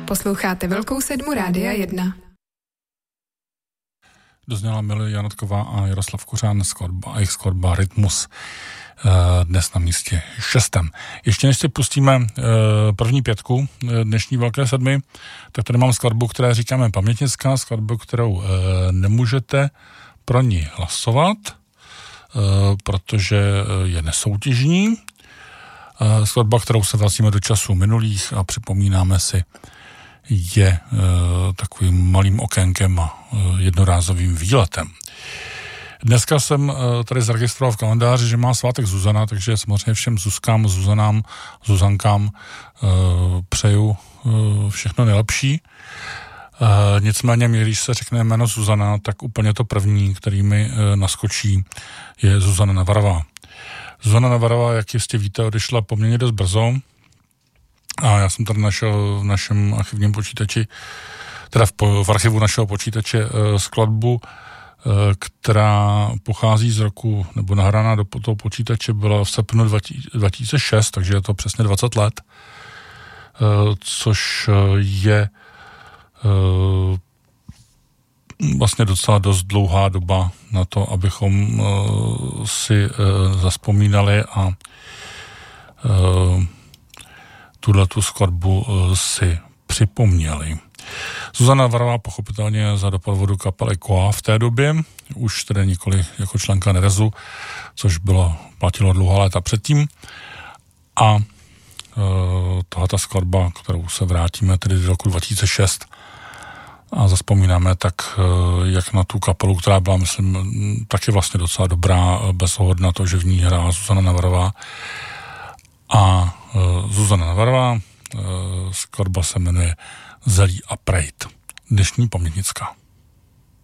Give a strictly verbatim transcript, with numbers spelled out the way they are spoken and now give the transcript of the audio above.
Posloucháte Velkou sedmu Rádia jedna. Dozněla Mili Janotková a Jaroslav Kuřán, skladba a jejich skladba Rytmus, dnes na místě šestém. Ještě než si pustíme první pětku dnešní Velké sedmi, tak tady mám skladbu, která říkáme pamětnická, skladbu, kterou nemůžete pro ní hlasovat, protože je nesoutěžní. Skladba, kterou se vracíme do časů minulých a připomínáme si, je e, takovým malým okénkem a e, jednorázovým výletem. Dneska jsem e, tady zaregistroval v kalendáři, že má svátek Zuzana, takže samozřejmě všem Zuzkám, Zuzanám, Zuzankám e, přeju e, všechno nejlepší. E, nicméně, když se řekne jméno Zuzana, tak úplně to první, který mi e, naskočí, je Zuzana Navarová. Zuzana Navarová, jak jistě víte, odešla poměrně dost brzo. A já jsem tady našel v našem archivním počítači, teda v, v archivu našeho počítače e, skladbu, e, která pochází z roku, nebo nahraná do toho počítače, byla v srpnu dva tisíce šest, takže je to přesně dvacet let, e, což je e, vlastně docela dost dlouhá doba na to, abychom e, si e, zazpomínali a e, tuhle tu skladbu si připomněli. Zuzana Navarová pochopitelně za doprovodu kapely Koa v té době, už tedy nikoli jako členka Nerezu, což bylo, platilo dlouhá léta předtím. A e, tohle skladba, kterou se vrátíme tedy do roku dva tisíce šest a zazpomínáme tak e, jak na tu kapelu, která byla, myslím, taky vlastně docela dobrá, bez ohledu na to, že v ní hrála Zuzana Navarová. A Zuzana Navarová, skladba se jmenuje Zelí a prejt. Dnešní pamětnická.